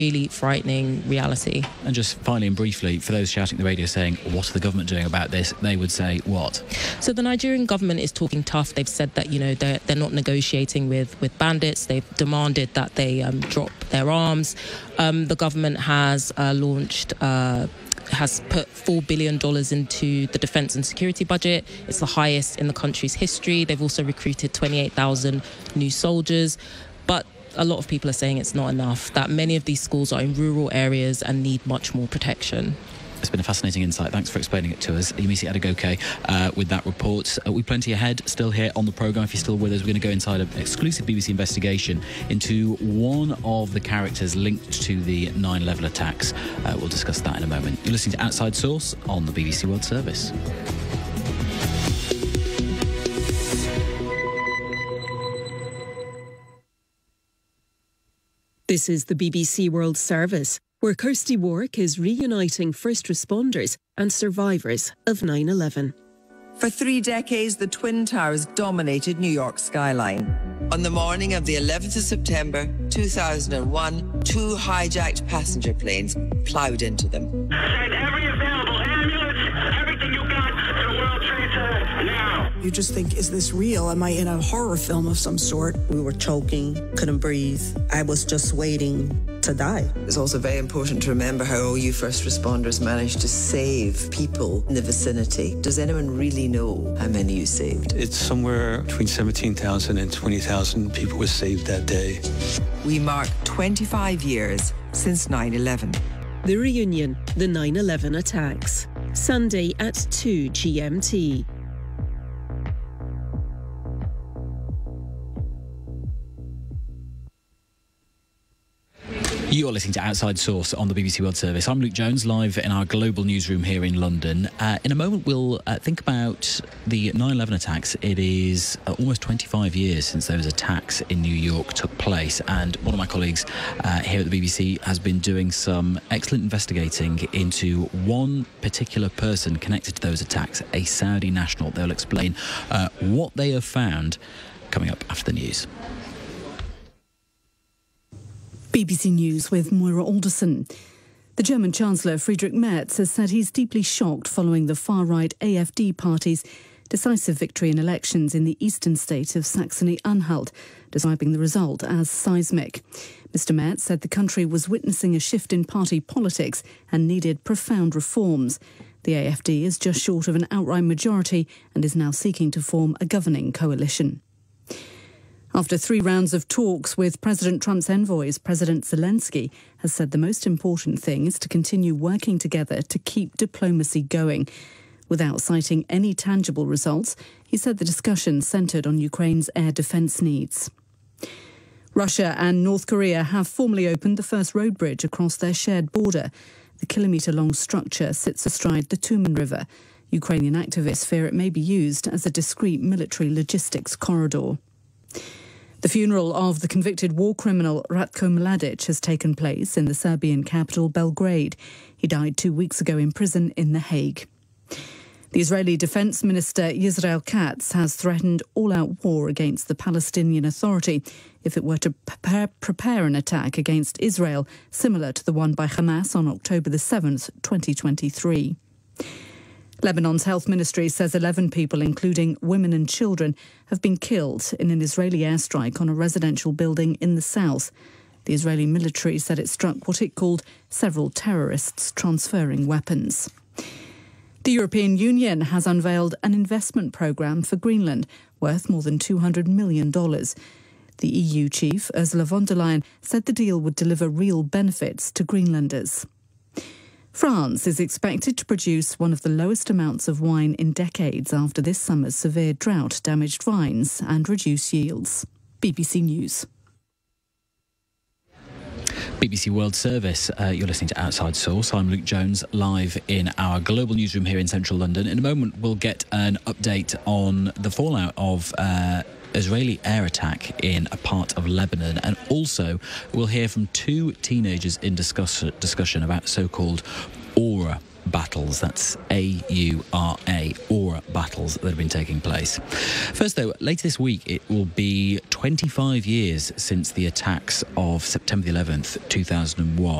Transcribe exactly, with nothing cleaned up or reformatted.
really frightening reality. And just finally and briefly, for those shouting at the radio saying, what are the government doing about this? They would say what? So the Nigerian government is talking tough. They've said that, you know, they're, they're not negotiating with, with bandits. They've demanded that they um, drop their arms. Um, the government has uh, launched... Uh, has put four billion dollars into the defence and security budget. It's the highest in the country's history. They've also recruited twenty-eight thousand new soldiers. But a lot of people are saying it's not enough, that many of these schools are in rural areas and need much more protection. It's been a fascinating insight. Thanks for explaining it to us. Yemisi Adegoke uh, with that report. Uh, we've plenty ahead still here on the programme. If you're still with us, we're going to go inside an exclusive B B C investigation into one of the characters linked to the nine eleven attacks. Uh, we'll discuss that in a moment. You're listening to Outside Source on the B B C World Service. This is the B B C World Service, where Kirsty Warwick is reuniting first responders and survivors of nine eleven. For three decades, the Twin Towers dominated New York's skyline. On the morning of the eleventh of September two thousand one, two hijacked passenger planes ploughed into them. Send every available ambulance, everything you got to the World Trade Center now. You just think, is this real? Am I in a horror film of some sort? We were choking, couldn't breathe. I was just waiting to die. It's also very important to remember how all you first responders managed to save people in the vicinity. Does anyone really know how many you saved? It's somewhere between seventeen thousand and twenty thousand people were saved that day. We mark twenty-five years since nine eleven. The reunion, the nine eleven attacks. Sunday at two G M T. You're listening to Outside Source on the B B C World Service. I'm Luke Jones, live in our global newsroom here in London. Uh, in a moment, we'll uh, think about the nine eleven attacks. It is uh, almost twenty-five years since those attacks in New York took place. And one of my colleagues uh, here at the B B C has been doing some excellent investigating into one particular person connected to those attacks, a Saudi national. They'll explain uh, what they have found coming up after the news. B B C News with Moira Alderson. The German Chancellor Friedrich Merz has said he's deeply shocked following the far-right A F D party's decisive victory in elections in the eastern state of Saxony-Anhalt, describing the result as seismic. Mister Merz said the country was witnessing a shift in party politics and needed profound reforms. The A F D is just short of an outright majority and is now seeking to form a governing coalition. After three rounds of talks with President Trump's envoys, President Zelensky has said the most important thing is to continue working together to keep diplomacy going. Without citing any tangible results, he said the discussion centred on Ukraine's air defence needs. Russia and North Korea have formally opened the first road bridge across their shared border. The kilometre-long structure sits astride the Tumen River. Ukrainian activists fear it may be used as a discreet military logistics corridor. The funeral of the convicted war criminal Ratko Mladic has taken place in the Serbian capital Belgrade. He died two weeks ago in prison in The Hague. The Israeli Defence Minister Yisrael Katz has threatened all-out war against the Palestinian Authority if it were to prepare, prepare an attack against Israel, similar to the one by Hamas on October the seventh, twenty twenty-three. Lebanon's health ministry says eleven people, including women and children, have been killed in an Israeli airstrike on a residential building in the south. The Israeli military said it struck what it called several terrorists transferring weapons. The European Union has unveiled an investment programme for Greenland worth more than two hundred million dollars. The E U chief, Ursula von der Leyen, said the deal would deliver real benefits to Greenlanders. France is expected to produce one of the lowest amounts of wine in decades after this summer's severe drought damaged vines and reduced yields. B B C News. B B C World Service, uh, you're listening to Outside Source. I'm Luke Jones, live in our global newsroom here in central London. In a moment, we'll get an update on the fallout of uh, Israeli air attack in a part of Lebanon, and also we'll hear from two teenagers in discuss- discussion about so-called aura battles. That's A U R A, Aura battles that have been taking place. First, though, later this week, it will be twenty-five years since the attacks of September the eleventh, two thousand one.